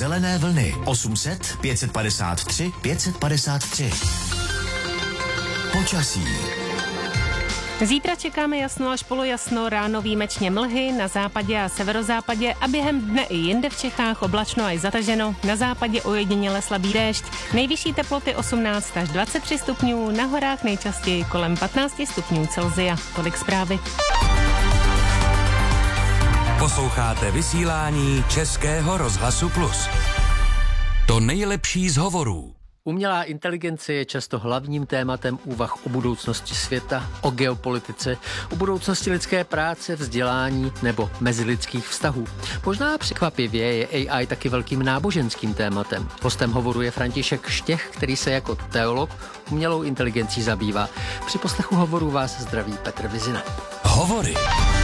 zelené vlny 800 553 553. Počasí. Zítra čekáme jasno až polojasno, ráno výjimečně mlhy, na západě a severozápadě a během dne i jinde v Čechách oblačno až zataženo, na západě ojediněle slabý déšť, nejvyšší teploty 18 až 23 stupňů, na horách nejčastěji kolem 15 stupňů Celsia. Tolik zprávy. Posloucháte vysílání Českého rozhlasu Plus. To nejlepší z hovorů. Umělá inteligence je často hlavním tématem úvah o budoucnosti světa, o geopolitice, o budoucnosti lidské práce, vzdělání nebo mezilidských vztahů. Možná překvapivě je AI taky velkým náboženským tématem. Hostem hovoru je František Štěch, který se jako teolog umělou inteligencí zabývá. Při poslechu hovoru vás zdraví Petr Vizina. Hovory.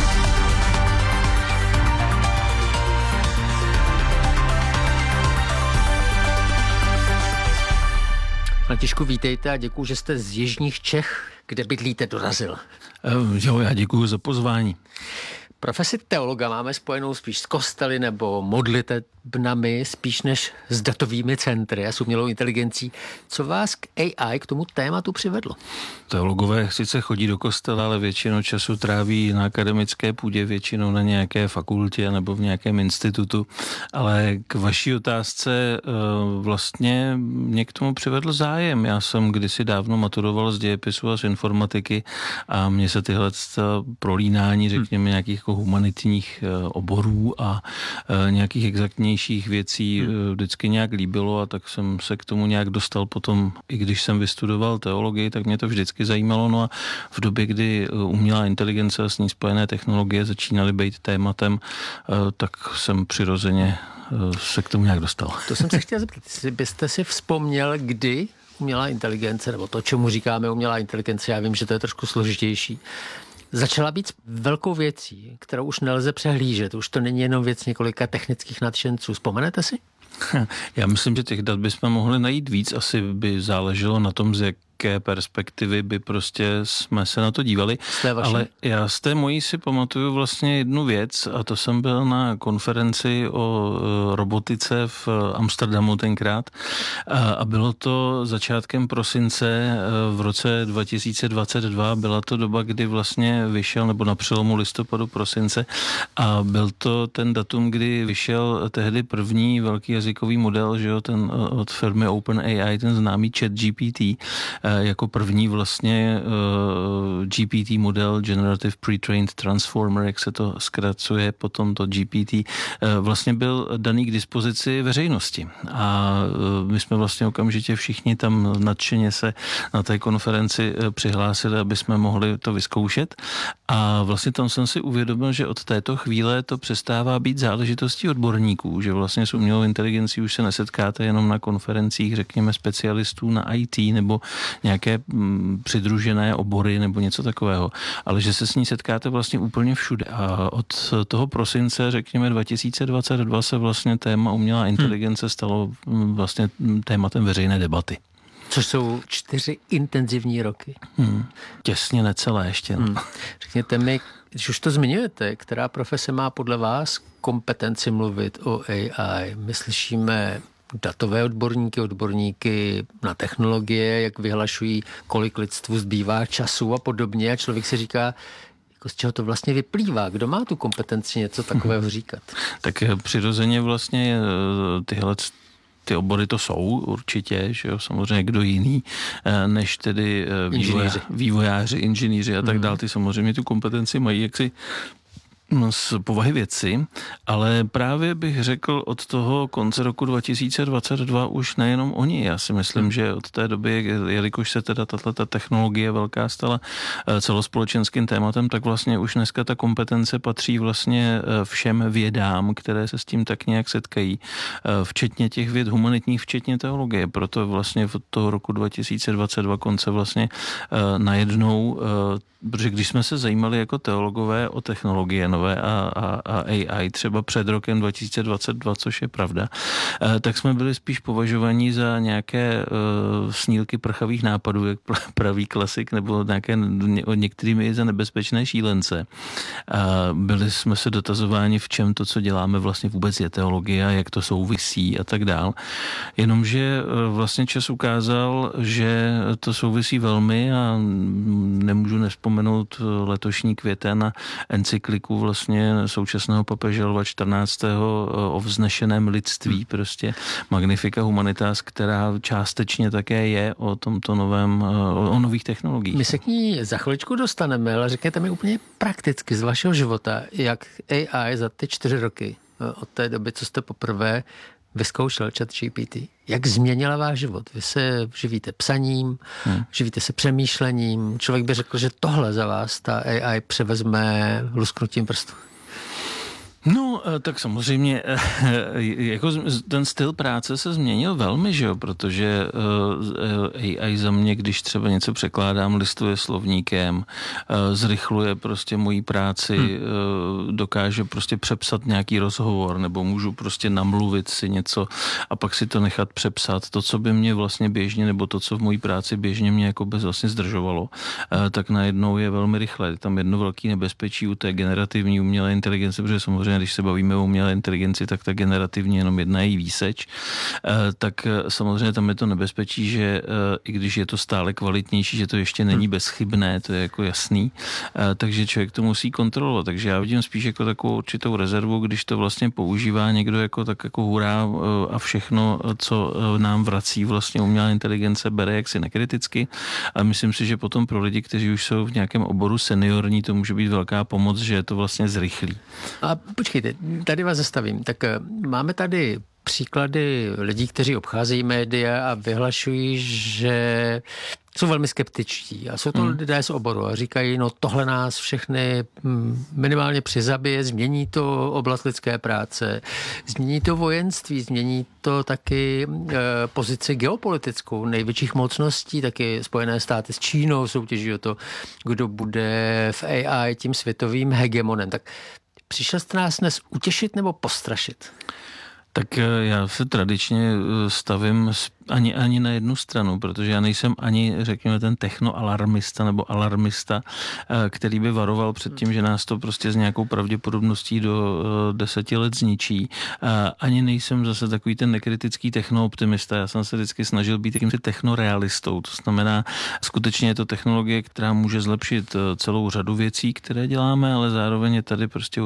Františku, vítejte a děkuju, že jste z jižních Čech, kde bydlíte, dorazil. Jo, já děkuju za pozvání. Profesi teologa máme spojenou spíš s kostely nebo modlitebnami, spíš než s datovými centry a s umělou inteligencí. Co vás k AI, k tomu tématu přivedlo? Teologové sice chodí do kostela, ale většinou času tráví na akademické půdě, většinou na nějaké fakultě nebo v nějakém institutu. Ale k vaší otázce vlastně mě k tomu přivedl zájem. Já jsem kdysi dávno maturoval z dějepisu a z informatiky a mně se tyhle prolínání, řekněme, nějakých jako humanitních oborů a nějakých exaktnějších věcí vždycky nějak líbilo a tak jsem se k tomu nějak dostal potom, i když jsem vystudoval teologii, tak mě to vždycky zajímalo. No a v době, kdy umělá inteligence a s ní spojené technologie začínaly být tématem, tak jsem přirozeně se k tomu nějak dostal. To jsem se chtěl zeptat, jestli byste si vzpomněl, kdy umělá inteligence, nebo to, čemu říkáme umělá inteligence, já vím, že to je trošku složitější, začala být velkou věcí, kterou už nelze přehlížet. Už to není jenom věc několika technických nadšenců. Vzpomenete si? Já myslím, že těch dat bychom mohli najít víc. Asi by záleželo na tom, z jaké perspektivy by prostě jsme se na to dívali. Ale já z té mojí si pamatuju vlastně jednu věc a to jsem byl na konferenci o robotice v Amsterdamu tenkrát a bylo to začátkem prosince v roce 2022. Byla to doba, kdy vlastně vyšel, nebo na přelomu listopadu prosince a byl to ten datum, kdy vyšel tehdy první velký jazykový model, že jo, ten od firmy OpenAI, ten známý ChatGPT, jako první vlastně GPT model, Generative Pre-trained Transformer, jak se to zkracuje, potom to GPT, vlastně byl daný k dispozici veřejnosti. A my jsme vlastně okamžitě všichni tam nadšeně se na té konferenci přihlásili, aby jsme mohli to vyzkoušet. A vlastně tam jsem si uvědomil, že od této chvíle to přestává být záležitostí odborníků, že vlastně s umělou inteligencí už se nesetkáte jenom na konferencích, řekněme, specialistů na IT nebo nějaké přidružené obory nebo něco takového, ale že se s ní setkáte vlastně úplně všude. A od toho prosince, řekněme 2022, se vlastně téma umělá inteligence stalo vlastně tématem veřejné debaty. Což jsou 4 intenzivní roky. Těsně necelé ještě. Řekněte mi, když už to zmiňujete, která profese má podle vás kompetenci mluvit o AI? My slyšíme datové odborníky na technologie, jak vyhlašují, kolik lidstvu zbývá času a podobně. A člověk si říká, jako z čeho to vlastně vyplývá? Kdo má tu kompetenci něco takového říkat? Tak přirozeně vlastně ty obory to jsou určitě, že jo, samozřejmě kdo jiný, než tedy vývojáři, inženýři a tak dále, ty samozřejmě tu kompetenci mají, jak si z povahy věci, ale právě bych řekl od toho konce roku 2022 už nejenom oni. Já si myslím, že od té doby, jelikož se teda tato technologie velká stala celospolečenským tématem, tak vlastně už dneska ta kompetence patří vlastně všem vědám, které se s tím tak nějak setkají, včetně těch věd humanitních, včetně teologie. Proto vlastně od toho roku 2022 konce vlastně najednou protože když jsme se zajímali jako teologové o technologie nové a AI třeba před rokem 2022, což je pravda, tak jsme byli spíš považovaní za nějaké snílky prchavých nápadů, jak pravý klasik, nebo některými i za nebezpečné šílence. Byli jsme se dotazováni, v čem to, co děláme, vlastně vůbec je teologie a jak to souvisí a tak dál. Jenomže vlastně čas ukázal, že to souvisí velmi a nemůžu nevzpomenout letošní květen na encykliku vlastně současného papeže Lva 14. o vznešeném lidství, prostě Magnifica Humanitas, která částečně také je o tomto o nových technologiích. My se k ní za chviličku dostaneme, ale řekněte mi úplně prakticky z vašeho života, jak AI za ty 4 roky od té doby, co jste poprvé vyzkoušel ChatGPT, jak změnila váš život? Vy se živíte psaním, živíte se přemýšlením. Člověk by řekl, že tohle za vás ta AI převezme lusknutím prstu. No, tak samozřejmě jako ten styl práce se změnil velmi, že jo, protože AI za mě, když třeba něco překládám, listuje slovníkem, zrychluje prostě moji práci, dokáže prostě přepsat nějaký rozhovor, nebo můžu prostě namluvit si něco a pak si to nechat přepsat. To, co by mě vlastně běžně, nebo to, co v mojí práci běžně mě jako bez vlastně zdržovalo, tak najednou je velmi rychle. Je tam jedno velké nebezpečí u té generativní umělé inteligence, protože samozřejmě když se bavíme o umělé inteligenci, tak ta generativní jenom jedna její výseč, tak samozřejmě tam je to nebezpečí, že i když je to stále kvalitnější, že to ještě není bezchybné, to je jako jasný, takže člověk to musí kontrolovat. Takže já vidím spíš jako takovou určitou rezervu, když to vlastně používá někdo jako tak jako hurá a všechno, co nám vrací vlastně umělá inteligence, bere jaksi nekriticky. A myslím si, že potom pro lidi, kteří už jsou v nějakém oboru seniorní, to může být velká pomoc, že je to vlastně zrychlí. A počkejte, tady vás zastavím. Tak máme tady příklady lidí, kteří obcházejí média a vyhlašují, že jsou velmi skeptičtí. A jsou to lidé z oboru a říkají, no tohle nás všechny minimálně přizabije, změní to oblast lidské práce, změní to vojenství, změní to taky pozici geopolitickou největších mocností, taky Spojené státy s Čínou soutěží o to, kdo bude v AI tím světovým hegemonem. Tak přišel jste nás dnes utěšit nebo postrašit? Tak já se tradičně stavím ani na jednu stranu, protože já nejsem ani, řekněme, ten technoalarmista nebo alarmista, který by varoval před tím, že nás to prostě s nějakou pravděpodobností do 10 let zničí. Ani nejsem zase takový ten nekritický technooptimista. Já jsem se vždycky snažil být jakýmsi technorealistou. To znamená, skutečně je to technologie, která může zlepšit celou řadu věcí, které děláme, ale zároveň je tady prostě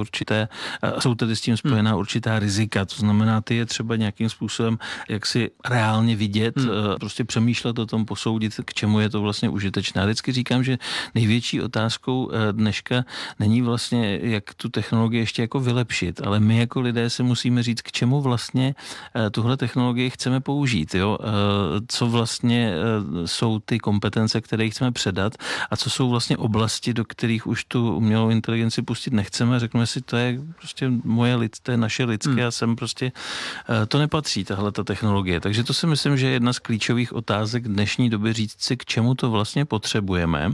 jsou tady s tím spojená určitá rizika. To znamená, ty je třeba nějakým způsobem jaksi reálně vidět, prostě přemýšlet o tom, posoudit, k čemu je to vlastně užitečné. Já vždycky říkám, že největší otázkou dneška není vlastně, jak tu technologii ještě jako vylepšit, ale my jako lidé se musíme říct, k čemu vlastně tuhle technologii chceme použít, jo? Co vlastně jsou ty kompetence, které chceme předat a co jsou vlastně oblasti, do kterých už tu umělou inteligenci pustit nechceme. Řekneme si, to je prostě to je naše lidské a sem prostě to nepatří, tahle ta technologie. Takže to si myslím, že je jedna z klíčových otázek dnešní doby, říct si, k čemu to vlastně potřebujeme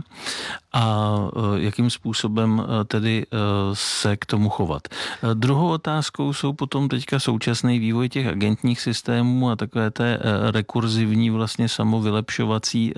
a jakým způsobem tedy se k tomu chovat. Druhou otázkou jsou potom teďka současný vývoj těch agentních systémů a takové té rekurzivní vlastně samovylepšovací.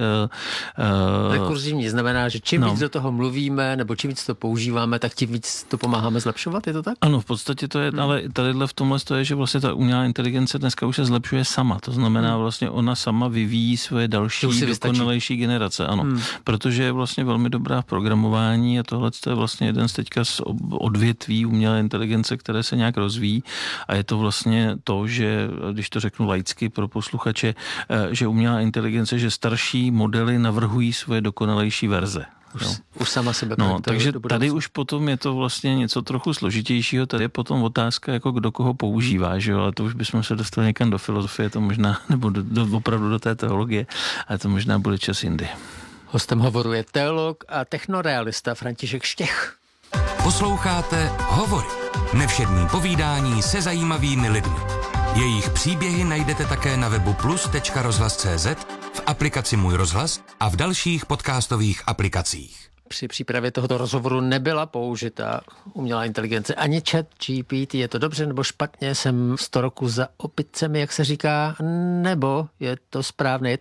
Rekurzivní znamená, že čím víc do toho mluvíme nebo čím víc to používáme, tak tím víc to pomáháme zlepšovat, je to tak? Ano, v podstatě to je, ale tadyhle v tomhle to je, že vlastně ta umělá inteligence dneska už se zlepšuje sama. To znamená vlastně ona sama vyvíjí svoje další dokonalejší generace. Ano, protože je vlastně velmi dobrá v programování a tohle je vlastně jeden z teďka z odvětví umělé inteligence, které se nějak rozvíjí a je to vlastně to, že, když to řeknu laicky pro posluchače, že umělá inteligence, že starší modely navrhují svoje dokonalejší verze. Už sama sebe. Takže tady už potom je to vlastně něco trochu složitějšího, tady je potom otázka, jako kdo koho používá, že jo, ale to už bychom se dostali někam do filozofie, to možná, nebo opravdu do té teologie, ale to možná bude čas jindy. Hostem hovoru je teolog a technorealista František Štěch. Posloucháte Hovory. Nevšední povídání se zajímavými lidmi. Jejich příběhy najdete také na webu plus.rozhlas.cz, v aplikaci Můj rozhlas a v dalších podcastových aplikacích. při přípravě tohoto rozhovoru nebyla použita umělá inteligence ani ChatGPT. Je to dobře nebo špatně? Jsem 100 roku za opicemi, jak se říká, nebo je to správné?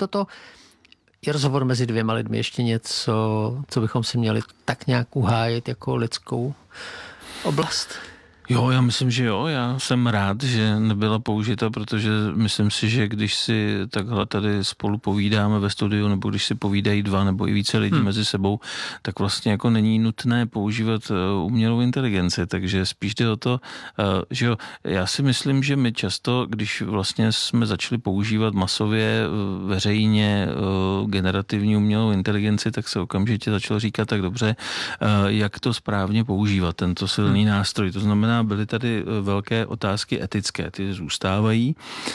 Je rozhovor mezi dvěma lidmi ještě něco, co bychom si měli tak nějak uhájit jako lidskou oblast? Jo, já myslím, že jo. Já jsem rád, že nebyla použita, protože myslím si, že když si takhle tady spolu povídáme ve studiu, nebo když si povídají dva nebo i více lidí mezi sebou, tak vlastně jako není nutné používat umělou inteligenci. Takže spíš jde o to, že jo, já si myslím, že my často, když vlastně jsme začali používat masově, veřejně generativní umělou inteligenci, tak se okamžitě začalo říkat tak dobře, jak to správně používat, tento silný nástroj. To znamená, byly tady velké otázky etické, ty zůstávají,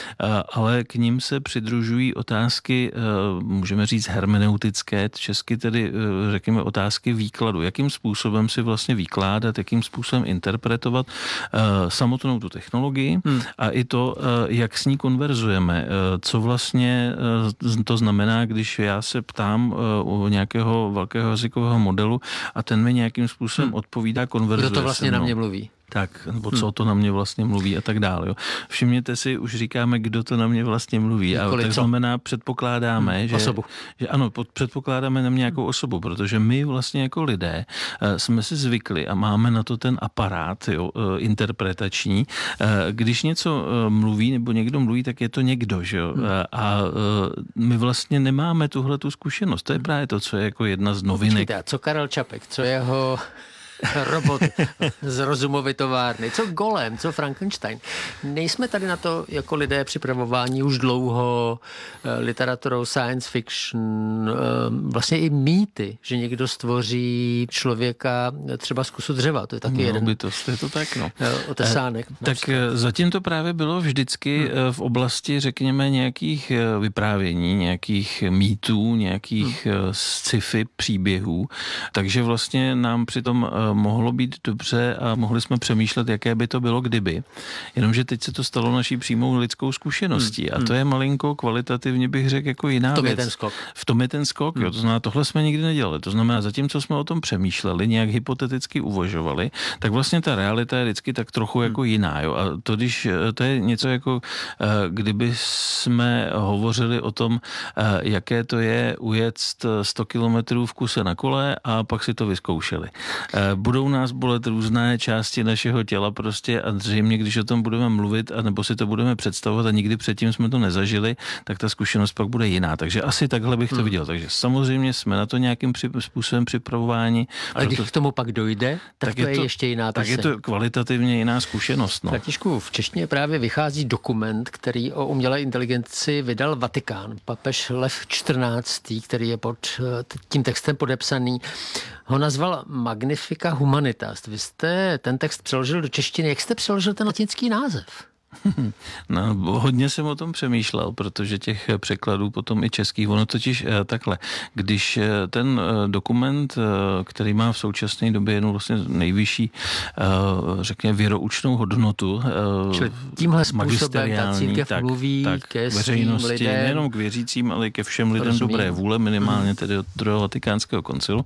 ale k nim se přidružují otázky, můžeme říct hermeneutické, česky tedy řekněme otázky výkladu. Jakým způsobem si vlastně vykládat, jakým způsobem interpretovat samotnou tu technologii a i to, jak s ní konverzujeme. Co vlastně to znamená, když já se ptám u nějakého velkého jazykového modelu a ten mi nějakým způsobem odpovídá, konverzuje. Kdo to vlastně na mě mluví? Tak, nebo co to na mě vlastně mluví a tak dále. Jo. Všimněte si, už říkáme, kdo to na mě vlastně mluví. A tak znamená, předpokládáme, že ano, předpokládáme na nějakou osobu, protože my vlastně jako lidé jsme si zvykli a máme na to ten aparát interpretační. Když něco mluví nebo někdo mluví, tak je to někdo, že jo. A my vlastně nemáme tuhletu zkušenost. To je právě to, co je jako jedna z novinek. Počkejte, co Karel Čapek, co jeho robot z rozumovy továrny, co Golem, co Frankenstein. Nejsme tady na to jako lidé připravování už dlouho literaturou, science fiction, vlastně i mýty, že někdo stvoří člověka třeba z kusu dřeva. To je taky jeden bytost, je to tak, no. Otesánek. Tak zatím to právě bylo vždycky v oblasti, řekněme, nějakých vyprávění, nějakých mýtů, nějakých sci-fi příběhů. Takže vlastně nám přitom mohlo být dobře a mohli jsme přemýšlet, jaké by to bylo kdyby. Jenomže teď se to stalo naší přímou lidskou zkušeností a to je malinko kvalitativně bych řekl jako jiná věc. V tom je ten skok. Jo. To znamená, tohle jsme nikdy nedělali. To znamená, zatímco jsme o tom přemýšleli, nějak hypoteticky uvažovali, tak vlastně ta realita je vždycky tak trochu jako jiná. Jo. A to je něco jako, kdyby jsme hovořili o tom, jaké to je ujet 100 kilometrů v kuse na kole a pak si to vyzkoušeli. Budou nás bolet různé části našeho těla prostě a zřejmě, když o tom budeme mluvit a nebo si to budeme představovat a nikdy předtím jsme to nezažili, tak ta zkušenost pak bude jiná. Takže asi takhle bych to viděl. Takže samozřejmě jsme na to nějakým způsobem připravováni. Ale když k tomu pak dojde, tak to je ještě jiná. Tak je to kvalitativně jiná zkušenost. No. Františku, v češtině právě vychází dokument, který o umělé inteligenci vydal Vatikán. Papež Lev XIV., který je pod tím textem podepsaný, ho nazval Magnifica Humanitas. Vy jste ten text přeložil do češtiny. Jak jste přeložil ten latinský název? No, hodně jsem o tom přemýšlel, protože těch překladů potom i českých, ono totiž takhle, když ten dokument, který má v současné době jenom vlastně nejvyšší, řekněme, věroučnou hodnotu, čili tímhle způsobem ta církev mluví ke veřejnosti, lidem. Nejenom k věřícím, ale i ke všem lidem dobré vůle, minimálně tedy od druhého Vatikánského koncilu.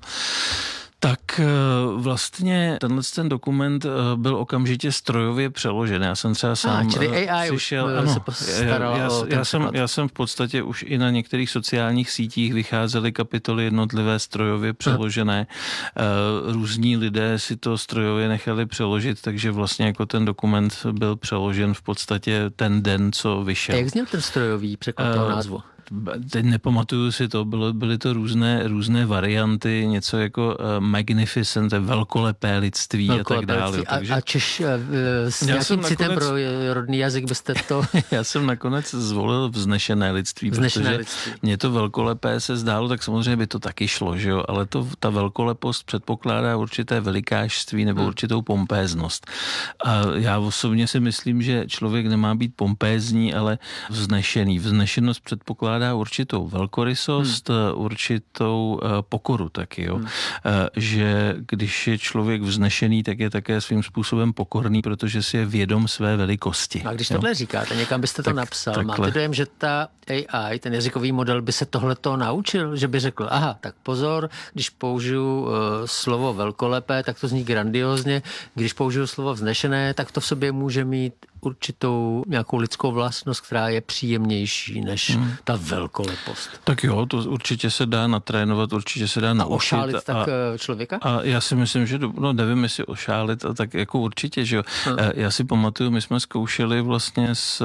Tak vlastně ten dokument byl okamžitě strojově přeložen. Já jsem třeba sám čili AI přišel, já jsem v podstatě už i na některých sociálních sítích vycházely kapitoly jednotlivé strojově přeložené. Různí lidé si to strojově nechali přeložit, takže vlastně jako ten dokument byl přeložen v podstatě ten den, co vyšel. A jak zněl ten strojový překlad toho názvu? Teď nepamatuju si to, byly to různé varianty, něco jako magnificent, velkolepé lidství a tak dále. Takže a Češ s nějakým citem pro rodný jazyk byste to... Já jsem nakonec zvolil vznešené lidství, protože mě to velkolepé se zdálo, tak samozřejmě by to taky šlo, že jo? Ale ta velkolepost předpokládá určité velikářství nebo určitou pompéznost. A já osobně si myslím, že člověk nemá být pompézní, ale vznešený. Vznešenost předpokládá předpokládá určitou velkorysost, určitou pokoru taky, jo. Že když je člověk vznešený, tak je také svým způsobem pokorný, protože si je vědom své velikosti. A když tohle říkáte, někam byste to napsal, máte dojem, že ta AI, ten jazykový model by se tohleto naučil, že by řekl, aha, tak pozor, když použiju slovo velkolepé, tak to zní grandiózně, když použiju slovo vznešené, tak to v sobě může mít určitou nějakou lidskou vlastnost, která je příjemnější než ta velkolepost. Tak jo, to určitě se dá natrénovat, určitě se dá naučit. A ošálit tak člověka? A já si myslím, že nevím, jestli ošálit, a tak jako určitě, že jo. Já si pamatuju, my jsme zkoušeli vlastně s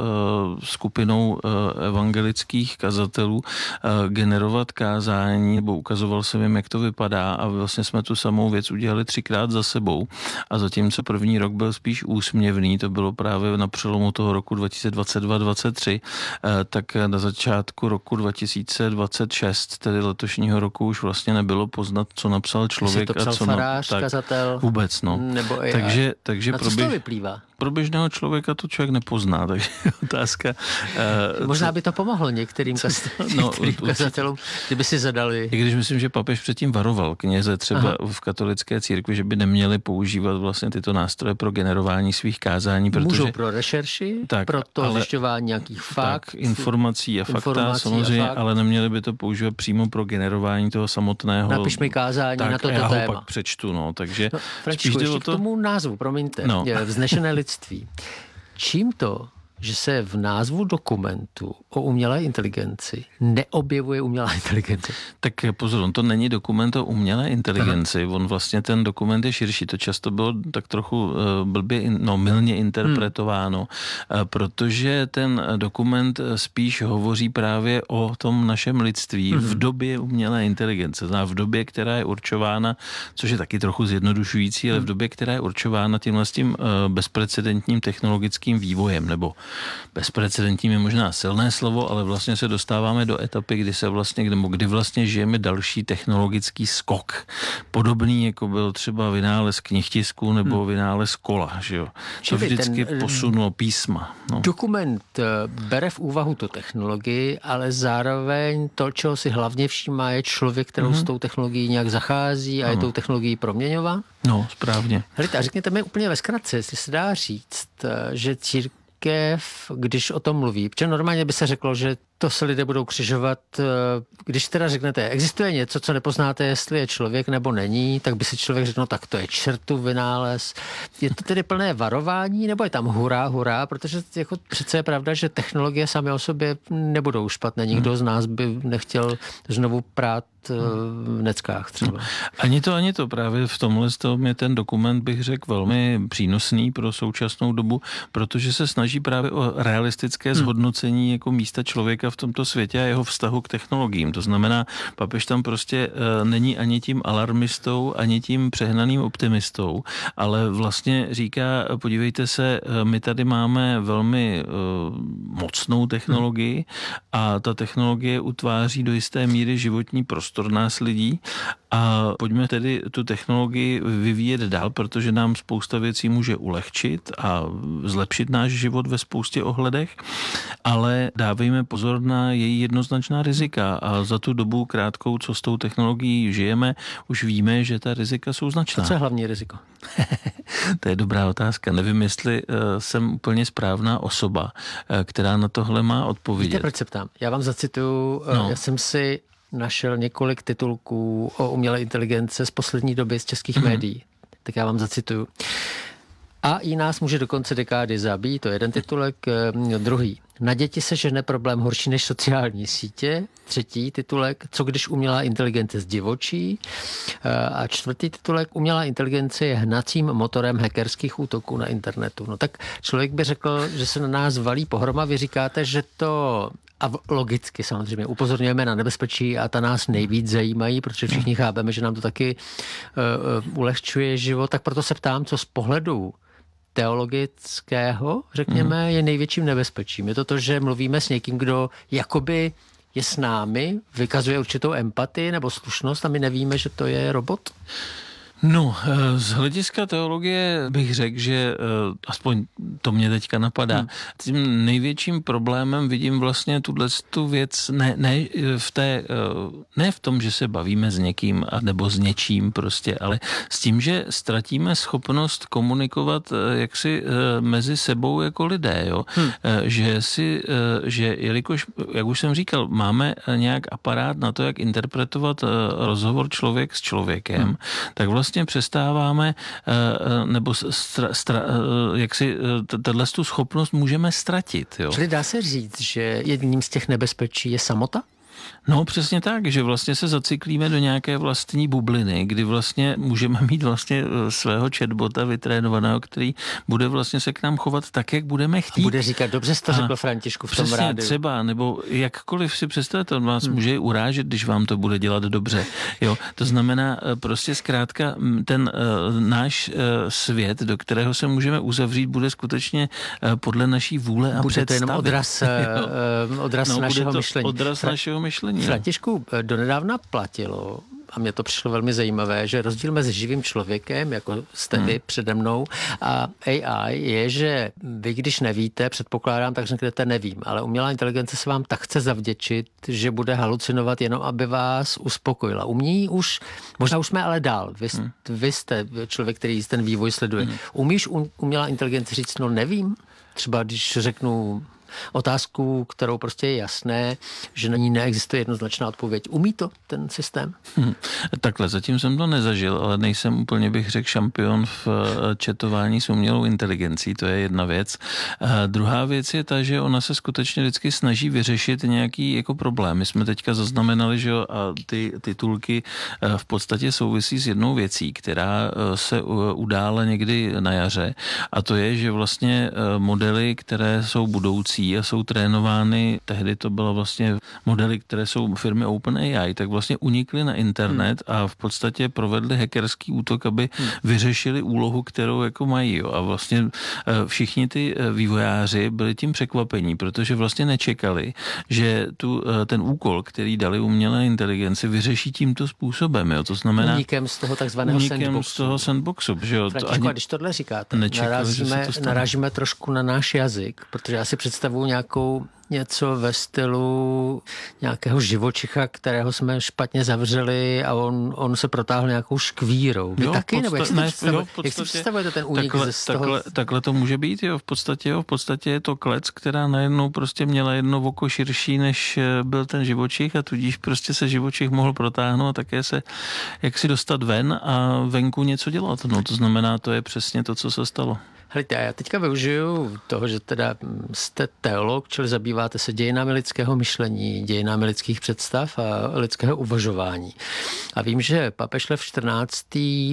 skupinou evangelických kazatelů generovat kázání, nebo ukazoval jsem jim, jak to vypadá, a vlastně jsme tu samou věc udělali 3krát za sebou. A zatímco první rok byl spíš úsměvný, to bylo právě na přelomu toho roku 2022-2023, tak na začátku roku 2026, tedy letošního roku, už vlastně nebylo poznat, co napsal člověk. To psal a co farář, kazatel? Vůbec, no. Nebo AI. Takže co z toho vyplývá? Pro běžného člověka to člověk nepozná, takže otázka... Možná by to pomohlo některým kazatelům, kdyby si zadali... I když myslím, že papež předtím varoval kněze třeba v katolické církvi, že by neměli používat vlastně tyto nástroje pro generování svých kázání, protože... Můžou pro rešerši, pro to zjišťování nějakých fakt. Informací a fakta samozřejmě, ale neměli by to používat přímo pro generování toho samotného... Napiš mi kázání na toto téma. Já ho pak přečtu, no, takže... Františku, ještě k tomu názvu, promiňte, vznešené lidství. Čím to, že se v názvu dokumentu o umělé inteligenci neobjevuje umělá inteligence? Tak pozor, to není dokument o umělé inteligenci. On vlastně ten dokument je širší. To často bylo tak trochu mylně interpretováno, protože ten dokument spíš hovoří právě o tom našem lidství v době umělé inteligence. V době, která je určována, což je taky trochu zjednodušující, ale v době, která je určována tímhle s tím bezprecedentním technologickým vývojem, nebo bezprecedentním je možná silné slovo, ale vlastně se dostáváme do etapy, kdy vlastně žijeme další technologický skok. Podobný, jako byl třeba vynález knihtisku nebo vynález kola, že jo. To vždycky posunulo písma. No. Dokument bere v úvahu tu technologii, ale zároveň to, čeho si hlavně všímá, je člověk, kterou s tou technologií nějak zachází a je tou technologií proměňová. No, správně. Helejte, a řekněte mi úplně ve zkratce, jestli se dá říct, že když o tom mluví, protože normálně by se řeklo, že to se lidé budou křižovat, když teda řeknete, existuje něco, co nepoznáte, jestli je člověk nebo není, tak by si člověk řekl, no tak to je čertův vynález. Je to tedy plné varování, nebo je tam hurá, protože jako přece je pravda, že technologie samy o sobě nebudou špatné. Nikdo z nás by nechtěl znovu prát v neckách třeba. Ani to. Právě v tomhle je ten dokument, bych řekl, velmi přínosný pro současnou dobu, protože se snaží právě o realistické zhodnocení jako místa člověka v tomto světě a jeho vztahu k technologiím. To znamená, papež tam prostě není ani tím alarmistou, ani tím přehnaným optimistou, ale vlastně říká, podívejte se, my tady máme velmi mocnou technologii a ta technologie utváří do jisté míry životní prostor nás lidí a pojďme tedy tu technologii vyvíjet dál, protože nám spousta věcí může ulehčit a zlepšit náš život ve spoustě ohledech, ale dávejme pozor na její jednoznačná rizika a za tu dobu krátkou, co s tou technologií žijeme, už víme, že ta rizika jsou značná. A co je hlavní riziko? To je dobrá otázka. Nevím, jestli jsem úplně správná osoba, která na tohle má odpovědět. Víte, proč se ptám? Já vám zacituju, já jsem si našel několik titulků o umělé inteligence z poslední doby z českých médií. Tak já vám zacituju. AI nás může do konce dekády zabít, to je jeden titulek, druhý. Na děti se žene problém horší než sociální sítě, třetí titulek, co když umělá inteligence zdivočí, a čtvrtý titulek, umělá inteligence je hnacím motorem hackerských útoků na internetu. No tak člověk by řekl, že se na nás valí pohroma, vy říkáte, že to... A logicky samozřejmě upozorňujeme na nebezpečí a ta nás nejvíc zajímají, protože všichni chápeme, že nám to taky ulehčuje život, tak proto se ptám, co z pohledu teologického, řekněme, je největším nebezpečím. Je to, že mluvíme s někým, kdo jakoby je s námi, vykazuje určitou empatii nebo slušnost a my nevíme, že to je robot? No, z hlediska teologie bych řekl, že aspoň to mě teďka napadá. Tím největším problémem vidím vlastně tu věc ne v tom, že se bavíme s někým nebo s něčím prostě, ale s tím, že ztratíme schopnost komunikovat jaksi mezi sebou jako lidé, jo. Že jelikož, jak už jsem říkal, máme nějak aparát na to, jak interpretovat rozhovor člověk s člověkem, tak vlastně přestáváme, nebo jak si tu schopnost můžeme ztratit. Jo. Čili dá se říct, že jedním z těch nebezpečí je samota? No přesně tak, že vlastně se zacyklíme do nějaké vlastní bubliny, kdy vlastně můžeme mít vlastně svého chatbota vytrénovaného, který bude vlastně se k nám chovat tak, jak budeme chtít. Bude říkat, dobře jsi to řekl, Františku, v tom rádiu. Třeba, nebo jakkoliv si představte, on vás může urážet, když vám to bude dělat dobře. Jo, to znamená prostě zkrátka ten náš svět, do kterého se můžeme uzavřít, bude skutečně podle naší vůle a bude představy. To jenom odraz našeho myšlení. Odraz našeho myšlení. Františku, donedávna platilo, a mně to přišlo velmi zajímavé, že rozdíl mezi živým člověkem, jako jste vy přede mnou, a AI je, že vy, když nevíte, předpokládám, tak řeknete nevím, ale umělá inteligence se vám tak chce zavděčit, že bude halucinovat jenom, aby vás uspokojila. Umění už, možná už jsme ale dál. Vy jste člověk, který ten vývoj sleduje. Umíš umělá inteligence říct, no nevím? Třeba když řeknu otázku, kterou prostě je jasné, že na ní neexistuje jednoznačná odpověď. Umí to ten systém? Takhle, zatím jsem to nezažil, ale nejsem úplně, bych řekl, šampion v chatování s umělou inteligencí, to je jedna věc. Druhá věc je ta, že ona se skutečně vždycky snaží vyřešit nějaký jako problém. My jsme teďka zaznamenali, že a ty titulky v podstatě souvisí s jednou věcí, která se udála někdy na jaře, a to je, že vlastně modely, které jsou budoucí a jsou trénovány, tehdy to bylo vlastně modely, které jsou firmy OpenAI, tak vlastně unikly na internet a v podstatě provedli hackerský útok, aby vyřešili úlohu, kterou jako mají. Jo. A vlastně všichni ty vývojáři byli tím překvapení, protože vlastně nečekali, že ten úkol, který dali umělé inteligenci, vyřeší tímto způsobem. Jo. To znamená únikem z toho takzvaného sandboxu. Že jo. Františku, když tohle říkáte, narážíme trošku na náš jazyk, protože já si představuji něco ve stylu nějakého živočicha, kterého jsme špatně zavřeli a on se protáhl nějakou škvírou. Vy taky? Nebo jak si představujete ten únik z toho? Takhle to může být, jo. V podstatě je to klec, která najednou prostě měla jedno oko širší, než byl ten živočich, a tudíž prostě se živočich mohl protáhnout a také se jaksi dostat ven a venku něco dělat. No, to znamená, to je přesně to, co se stalo. Helejte, já teďka využiju toho, že teda jste teolog, čili zabýváte se dějinami lidského myšlení, dějinami lidských představ a lidského uvažování. A vím, že papež Lev XIV.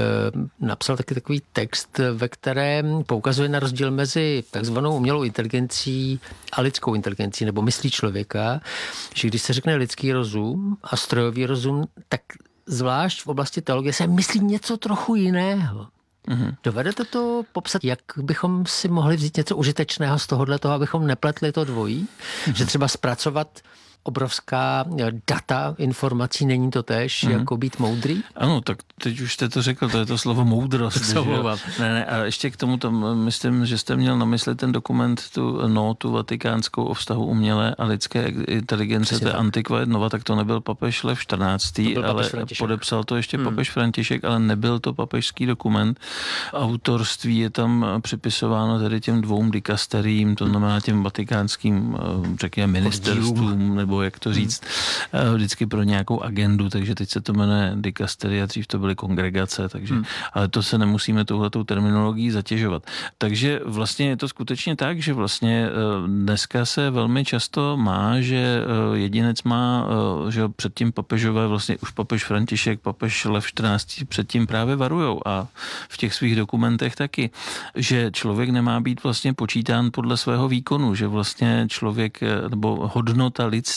Napsal taky takový text, ve kterém poukazuje na rozdíl mezi takzvanou umělou inteligencí a lidskou inteligencí, nebo myslí člověka, že když se řekne lidský rozum a strojový rozum, tak zvlášť v oblasti teologie se myslí něco trochu jiného. Dovedete to popsat, jak bychom si mohli vzít něco užitečného z tohohle toho, abychom nepletli to dvojí? Že třeba zpracovat obrovská data informací není to též, jako být moudrý? Ano, tak teď už jste to řekl, to je to slovo moudrost. Ne, a ještě k tomu, myslím, že jste měl na mysli ten dokument, tu notu vatikánskou o vztahu umělé a lidské inteligence, to je Antiqua et Nova, tak to nebyl papež Lev XIV., ale podepsal to ještě papež František, ale nebyl to papežský dokument. Autorství je tam připisováno tedy těm dvou dikasteriím, to znamená těm vatikánským, řekněme, ministerstvům, nebo jak to říct, vždycky pro nějakou agendu, takže teď se to jmenuje dikasteria, dřív to byly kongregace, takže, ale to se nemusíme touhletou terminologií zatěžovat. Takže vlastně je to skutečně tak, že vlastně dneska se velmi často má, že jedinec má, že předtím papežové, vlastně už papež František, papež Lev XIV. Předtím právě varujou a v těch svých dokumentech taky, že člověk nemá být vlastně počítán podle svého výkonu, že vlastně člověk nebo hodnota lidství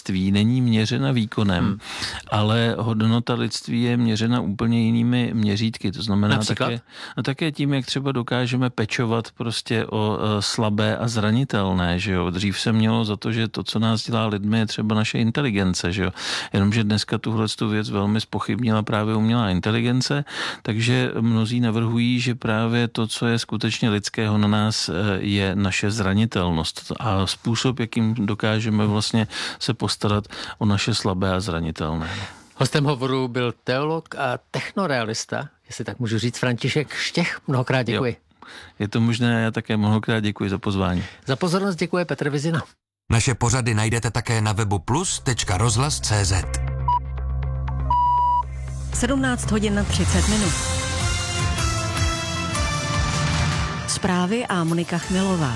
lidství není měřena výkonem, ale hodnota lidství je měřena úplně jinými měřítky. To znamená také tím, jak třeba dokážeme pečovat prostě o slabé a zranitelné, že jo. Dřív se mělo za to, že to, co nás dělá lidmi, je třeba naše inteligence, že jo. Jenomže dneska tuhletu věc velmi zpochybnila právě umělá inteligence, takže mnozí navrhují, že právě to, co je skutečně lidského na nás, je naše zranitelnost a způsob, jakým dokážeme vlastně se postarat o naše slabé a zranitelné. Hostem hovoru byl teolog a technorealista, jestli tak můžu říct, František Štěch. Mnohokrát děkuji. Jo, je to možné, já také mnohokrát děkuji za pozvání. Za pozornost děkuje Petr Vizina. Naše pořady najdete také na webu plus.rozhlas.cz. 17:30. Zprávy a Monika Chmilová.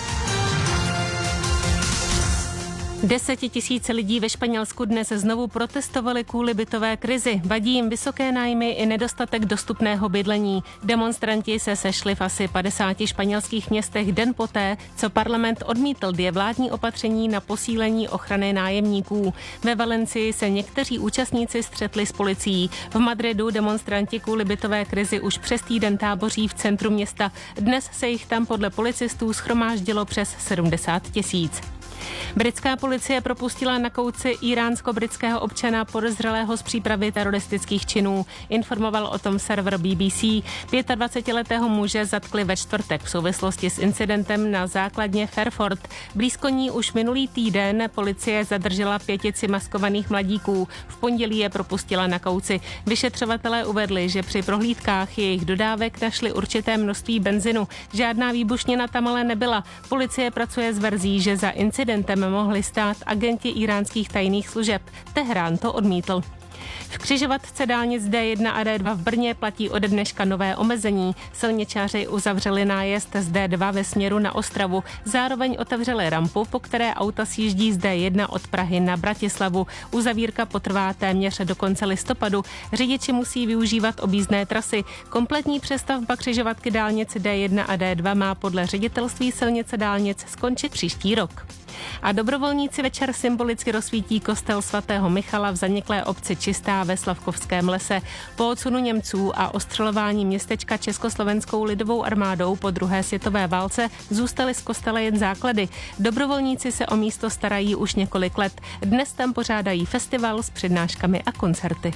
10 000 lidí ve Španělsku dnes znovu protestovali kvůli bytové krizi. Vadí jim vysoké nájmy i nedostatek dostupného bydlení. Demonstranti se sešli v asi 50 španělských městech den poté, co parlament odmítl 2 vládní opatření na posílení ochrany nájemníků. Ve Valencii se někteří účastníci střetli s policií. V Madridu demonstranti kvůli bytové krizi už přes týden táboří v centru města. Dnes se jich tam podle policistů shromáždilo přes 70 000. Britská policie propustila na kauci iránsko-britského občana podezřelého z přípravy teroristických činů. Informoval o tom server BBC. 25letého muže zatkli ve čtvrtek v souvislosti s incidentem na základně Fairford. Blízko ní už minulý týden policie zadržela 5 maskovaných mladíků. V pondělí je propustila na kauci. Vyšetřovatelé uvedli, že při prohlídkách jejich dodávek našli určité množství benzinu. Žádná výbušnina tam ale nebyla. Policie pracuje s verzí, že za incidentem mohli stát agenti iránských tajných služeb. Teherán to odmítl. V křižovatce dálnic D1 a D2 v Brně platí ode dneška nové omezení. Silničáři uzavřeli nájezd z D2 ve směru na Ostravu. Zároveň otevřeli rampu, po které auta sjíždí z D1 od Prahy na Bratislavu. Uzavírka potrvá téměř do konce listopadu. Řidiči musí využívat objízdné trasy. Kompletní přestavba křižovatky dálnic D1 a D2 má podle ředitelství silnice dálnic skončit příští rok. A dobrovolníci večer symbolicky rozsvítí kostel svatého Michala v zaniklé obci Čistá ve Slavkovském lese. Po odsunu Němců a ostřelování městečka Československou lidovou armádou po druhé světové válce zůstaly z kostela jen základy. Dobrovolníci se o místo starají už několik let. Dnes tam pořádají festival s přednáškami a koncerty.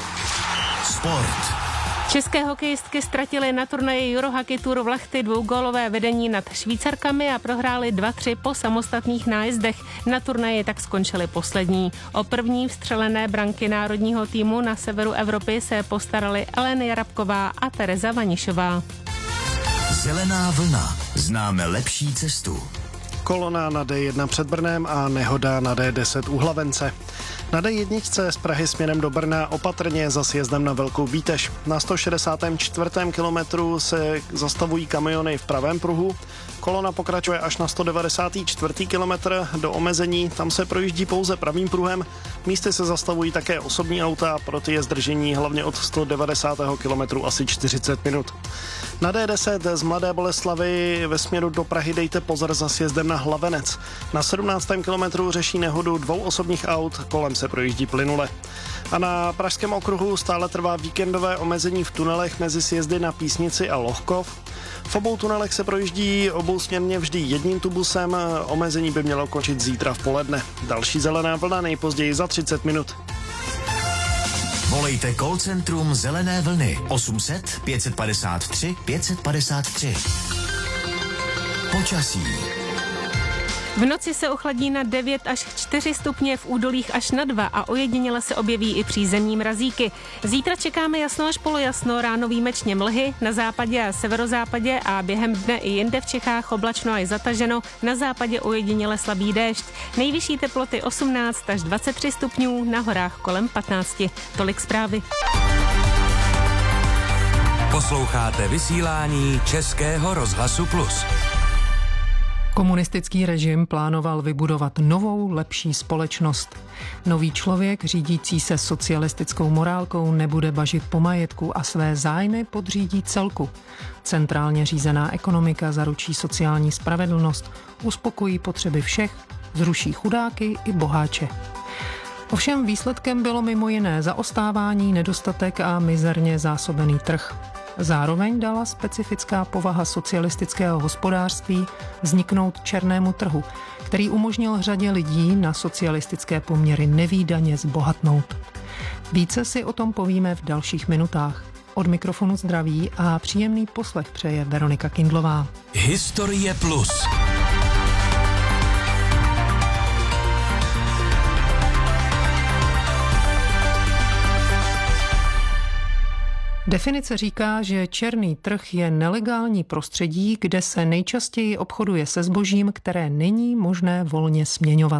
Sport. České hokejistky ztratily na turnaji Eurohockey Tour v Lahti 2gólové vedení nad Švýcarkami a prohrály 2-3 po samostatných nájezdech. Na turnaji tak skončily poslední. O první vstřelené branky národního týmu na severu Evropy se postarali Alena Jarabková a Tereza Vanišová. Zelená vlna. Známe lepší cestu. Kolona na D1 před Brnem a nehoda na D10 u Hlavence. Na D1 z Prahy směrem do Brna opatrně za sjezdem na Velkou Bíteš. Na 164. kilometru se zastavují kamiony v pravém pruhu. Kolona pokračuje až na 194. kilometr do omezení. Tam se projíždí pouze pravým pruhem. Místy se zastavují také osobní auta, pro ty je zdržení hlavně od 190. kilometru asi 40 minut. Na D10 z Mladé Boleslavi ve směru do Prahy dejte pozor za sjezdem na Hlavenec. Na 17. kilometru řeší nehodu 2 osobních aut, kolem se projíždí plynule. A na Pražském okruhu stále trvá víkendové omezení v tunelech mezi sjezdy na Písnici a Lohkov. V obou tunelech se projíždí obousměrně vždy jedním tubusem, omezení by mělo končit zítra v poledne. Další zelená vlna nejpozději za 30 minut. Volejte call centrum Zelené vlny 800 553 553. Počasí. V noci se ochladí na 9 až 4 stupně, v údolích až na 2 a ojediněle se objeví i přízemní mrazíky. Zítra čekáme jasno až polojasno, ráno výjimečně mlhy, na západě a severozápadě a během dne i jinde v Čechách oblačno a zataženo, na západě ojediněle slabý déšť. Nejvyšší teploty 18 až 23 stupňů, na horách kolem 15. Tolik zprávy. Posloucháte vysílání Českého rozhlasu Plus. Komunistický režim plánoval vybudovat novou, lepší společnost. Nový člověk, řídící se socialistickou morálkou, nebude bažit po majetku a své zájmy podřídí celku. Centrálně řízená ekonomika zaručí sociální spravedlnost, uspokojí potřeby všech, zruší chudáky i boháče. Ovšem výsledkem bylo mimo jiné zaostávání, nedostatek a mizerně zásobený trh. Zároveň dala specifická povaha socialistického hospodářství vzniknout černému trhu, který umožnil řadě lidí na socialistické poměry nevídaně zbohatnout. Více si o tom povíme v dalších minutách. Od mikrofonu zdraví a příjemný poslech přeje Veronika Kindlová. Historie plus. Definice říká, že černý trh je nelegální prostředí, kde se nejčastěji obchoduje se zbožím, které není možné volně směňovat.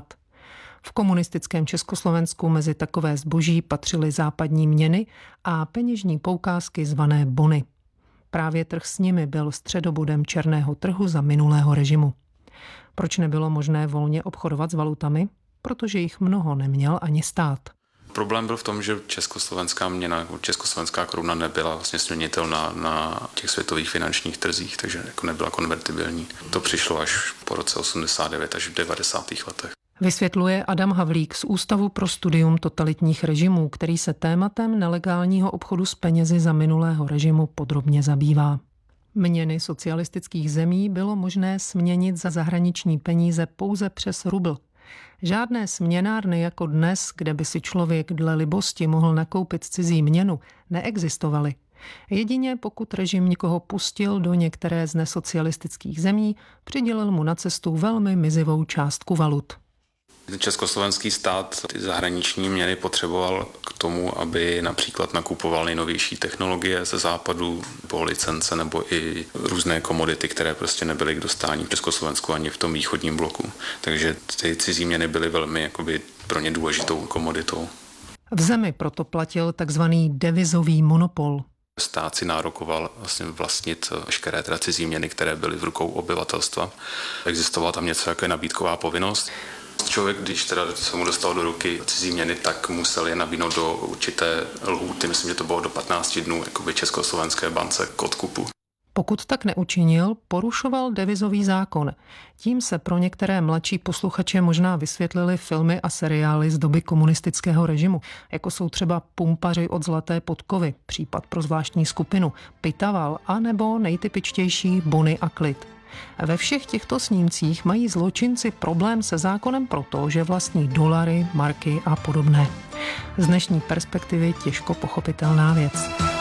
V komunistickém Československu mezi takové zboží patřily západní měny a peněžní poukázky zvané bony. Právě trh s nimi byl středobodem černého trhu za minulého režimu. Proč nebylo možné volně obchodovat s valutami? Protože jich mnoho neměl ani stát. Problém byl v tom, že československá měna, československá koruna nebyla vlastně směnitelná na těch světových finančních trzích, takže jako nebyla konvertibilní. To přišlo až po roce 89 až v 90. letech. Vysvětluje Adam Havlík z Ústavu pro studium totalitních režimů, který se tématem nelegálního obchodu s penězi za minulého režimu podrobně zabývá. Měny socialistických zemí bylo možné směnit za zahraniční peníze pouze přes rubl. Žádné směnárny jako dnes, kde by si člověk dle libosti mohl nakoupit cizí měnu, neexistovaly. Jedině pokud režim někoho pustil do některé z nesocialistických zemí, přidělil mu na cestu velmi mizivou částku valut. Československý stát ty zahraniční měny potřeboval k tomu, aby například nakupoval nejnovější technologie ze západu, nebo licence, nebo i různé komodity, které prostě nebyly k dostání v Československu ani v tom východním bloku. Takže ty cizí měny byly velmi pro ně důležitou komoditou. V zemi proto platil takzvaný devizový monopol. Stát si nárokoval vlastnit veškeré cizí měny, které byly v rukou obyvatelstva. Existovala tam něco jako nabídková povinnost. Člověk, když se mu dostal do ruky cizí měny, tak musel je nabídnout do určité lhůty, myslím, že to bylo do 15 dnů, Československé bance k odkupu. Pokud tak neučinil, porušoval devizový zákon. Tím se pro některé mladší posluchače možná vysvětlily filmy a seriály z doby komunistického režimu, jako jsou třeba Pumpaři od Zlaté podkovy, Případ pro zvláštní skupinu, Pitaval a nebo nejtypičtější Bony a klid. Ve všech těchto snímcích mají zločinci problém se zákonem proto, že vlastní dolary, marky a podobné. Z dnešní perspektivy těžko pochopitelná věc.